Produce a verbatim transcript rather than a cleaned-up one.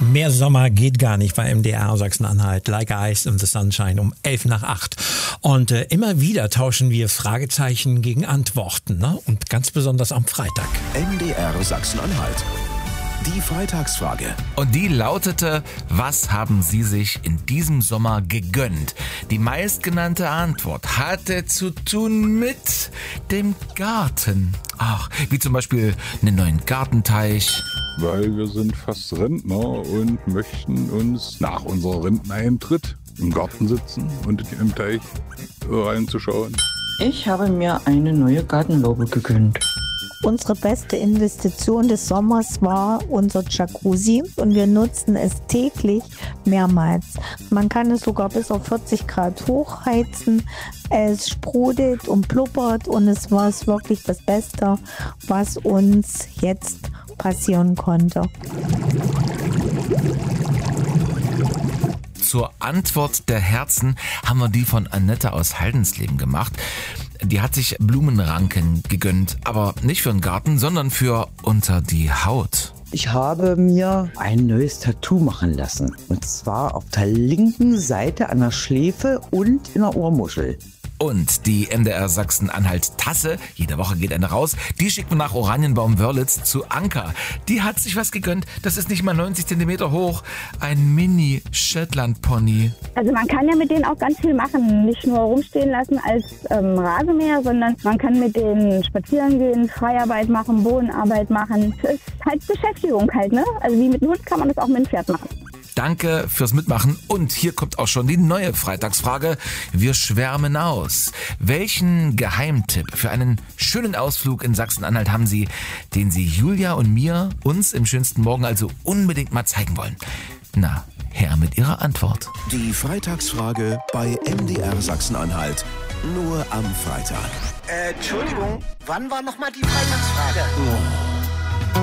Mehr Sommer geht gar nicht bei M D R Sachsen-Anhalt. Like Ice in the Sunshine um elf nach acht. Und äh, immer wieder tauschen wir Fragezeichen gegen Antworten. Ne? Und ganz besonders am Freitag. M D R Sachsen-Anhalt. Die Freitagsfrage. Und die lautete: Was haben Sie sich in diesem Sommer gegönnt? Die meistgenannte Antwort hatte zu tun mit dem Garten. Ach, wie zum Beispiel einen neuen Gartenteich. Weil wir sind fast Rentner und möchten uns nach unserer Renteneintritt im Garten sitzen und im Teich reinzuschauen. Ich habe mir eine neue Gartenlaube gegönnt. Unsere beste Investition des Sommers war unser Jacuzzi und wir nutzen es täglich mehrmals. Man kann es sogar bis auf vierzig Grad hochheizen. Es sprudelt und blubbert und es war es wirklich das Beste, was uns jetzt passieren konnte. Zur Antwort der Herzen haben wir die von Annette aus Haldensleben gemacht. Die hat sich Blumenranken gegönnt, aber nicht für den Garten, sondern für unter die Haut. Ich habe mir ein neues Tattoo machen lassen. Und zwar auf der linken Seite an der Schläfe und in der Ohrmuschel. Und die M D R Sachsen-Anhalt-Tasse, jede Woche geht eine raus, die schickt man nach Oranienbaum-Wörlitz zu Anka. Die hat sich was gegönnt, das ist nicht mal neunzig Zentimeter hoch, ein Mini-Shetland-Pony. Also man kann ja mit denen auch ganz viel machen, nicht nur rumstehen lassen als ähm, Rasenmäher, sondern man kann mit denen spazieren gehen, Freiarbeit machen, Bodenarbeit machen. Es ist halt Beschäftigung halt, ne? Also wie mit dem Hund kann man das auch mit dem Pferd machen. Danke fürs Mitmachen und hier kommt auch schon die neue Freitagsfrage. Wir schwärmen aus. Welchen Geheimtipp für einen schönen Ausflug in Sachsen-Anhalt haben Sie, den Sie Julia und mir, uns im schönsten Morgen also unbedingt mal zeigen wollen? Na, her mit Ihrer Antwort. Die Freitagsfrage bei M D R Sachsen-Anhalt. Nur am Freitag. Äh, Entschuldigung, wann war nochmal die Freitagsfrage? Oh.